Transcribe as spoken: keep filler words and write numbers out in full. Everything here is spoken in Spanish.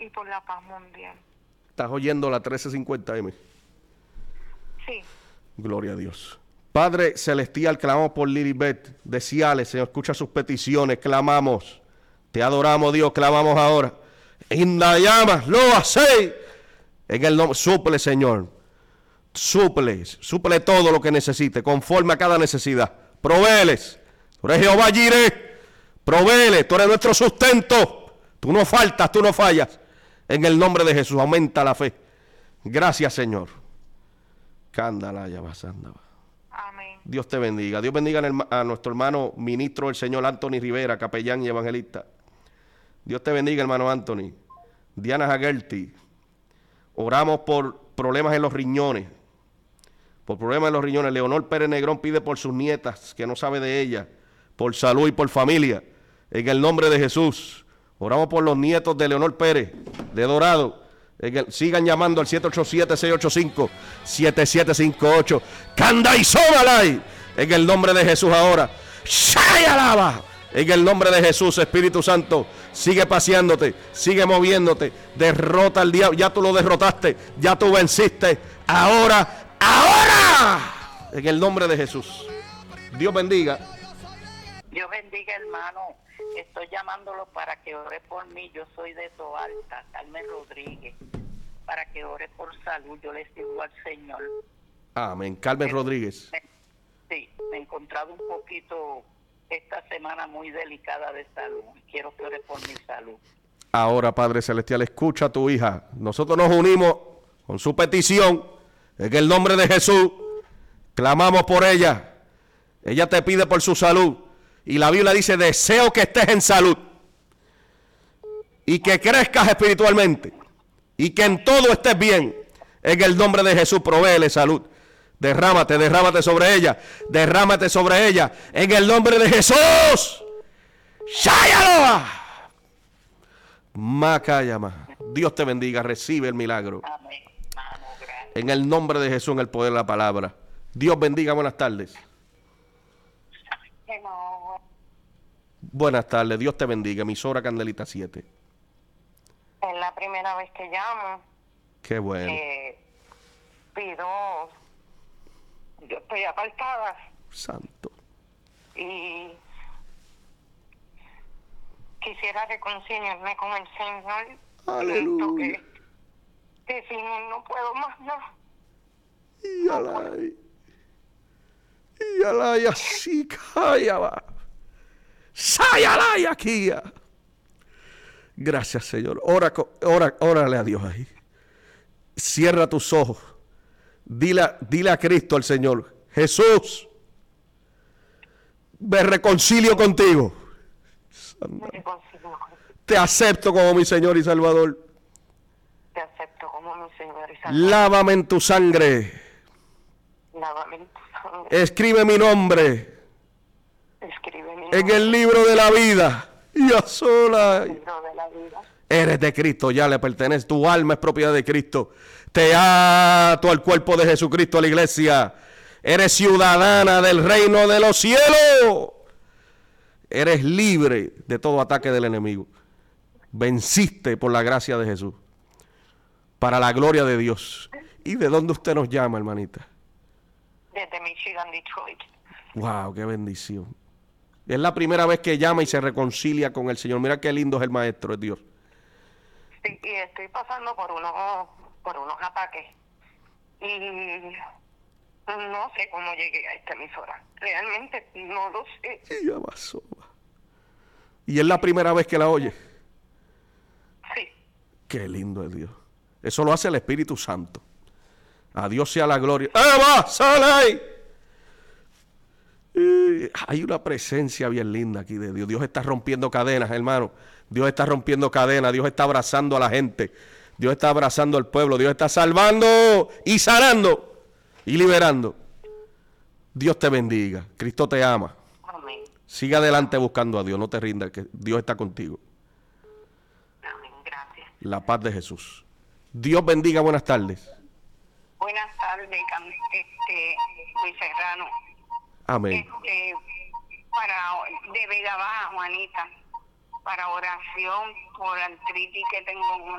por la paz mundial. ¿Estás oyendo la trece cincuenta eme? Sí. Gloria a Dios. Padre Celestial, clamamos por Lilibet de Ciales, Señor, escucha sus peticiones, clamamos. Te adoramos, Dios, clamamos ahora. En la llama, lo hace. En el nombre, suple, Señor. Suple, suple todo lo que necesite, conforme a cada necesidad. Provéeles. Tú eres Jehová Jireh. Provéeles, tú eres nuestro sustento. Tú no faltas, tú no fallas. En el nombre de Jesús, aumenta la fe. Gracias, Señor. Cándala, ya vas, anda. Amén. Dios te bendiga. Dios bendiga a nuestro hermano ministro del Señor Anthony Rivera, capellán y evangelista. Dios te bendiga, hermano Anthony. Diana Hagerty. Oramos por problemas en los riñones. Por problemas en los riñones. Leonor Pérez Negrón pide por sus nietas, que no sabe de ellas, por salud y por familia. En el nombre de Jesús. Oramos por los nietos de Leonor Pérez, de Dorado. El, sigan llamando al siete ocho siete, seis ocho cinco, siete siete cinco ocho. Canda y Somalay. En el nombre de Jesús ahora. Shayalaba. En el nombre de Jesús, Espíritu Santo, sigue paseándote, sigue moviéndote. Derrota al diablo. Ya tú lo derrotaste, ya tú venciste. Ahora, ahora. En el nombre de Jesús. Dios bendiga. Dios bendiga, hermano. Estoy llamándolo para que ore por mí. Yo soy de Toalta, Carmen Rodríguez. Para que ore por salud. Yo le sirvo al Señor. Amén. Carmen me, Rodríguez. Me, sí, me he encontrado un poquito esta semana muy delicada de salud. Quiero que ore por mi salud. Ahora, Padre Celestial, escucha a tu hija. Nosotros nos unimos con su petición. En el nombre de Jesús, clamamos por ella. Ella te pide por su salud. Y la Biblia dice, deseo que estés en salud. Y que crezcas espiritualmente. Y que en todo estés bien. En el nombre de Jesús, provéele salud. Derrámate, derrámate sobre ella. Derrámate sobre ella. En el nombre de Jesús. ¡Shayaloa! Macayama. Dios te bendiga. Recibe el milagro. Amén. Mano, gracias. En el nombre de Jesús, en el poder de la palabra. Dios bendiga. Buenas tardes. Hello. Buenas tardes. Dios te bendiga. Emisora Candelita siete. Es la primera vez que llamo. Qué bueno. Eh, pido. Yo estoy apartada Santo. y quisiera reconciliarme con el Señor. Aleluya. Que, que sin Él no puedo más nada. Y alay. Y alay así calla va. Sayalay aquí. Gracias, Señor. Ora, ora, órale a Dios ahí. Cierra tus ojos. Dile, dile a Cristo, al Señor, Jesús, me reconcilio contigo. Me reconcilio. Te acepto como mi Señor y Salvador. Te acepto como mi Señor y Salvador. Lávame en tu sangre. Lávame en tu sangre. Escribe mi nombre Escribe mi en nombre el libro de la vida. Y a sola. en el libro de la vida. Eres de Cristo, ya le pertenece. Tu alma es propiedad de Cristo. Te ato al cuerpo de Jesucristo, a la iglesia. Eres ciudadana del reino de los cielos. Eres libre de todo ataque del enemigo. Venciste por la gracia de Jesús. Para la gloria de Dios. ¿Y de dónde usted nos llama, hermanita? Desde Michigan, Detroit. Wow, qué bendición. Es la primera vez que llama y se reconcilia con el Señor. Mira qué lindo es el Maestro, es Dios. Sí, y estoy pasando por unos, por unos ataques. Y no sé cómo llegué a esta emisora. Realmente no lo sé. Y ya pasó. ¿Y es la primera vez que la oye? Sí. Qué lindo es Dios. Eso lo hace el Espíritu Santo. A Dios sea la gloria. ¡Eva, sale ahí! Y hay una presencia bien linda aquí de Dios. Dios está rompiendo cadenas, hermano. Dios está rompiendo cadenas. Dios está abrazando a la gente. Dios está abrazando al pueblo. Dios está salvando y sanando y liberando. Dios te bendiga. Cristo te ama. Amén. Sigue adelante buscando a Dios. No te rindas, que Dios está contigo. Amén. Gracias. La paz de Jesús. Dios bendiga. Buenas tardes. Buenas tardes, Cam- este, Luis Serrano. Amén. Este, para de Vega Baja, Juanita, para oración por artritis que tengo en una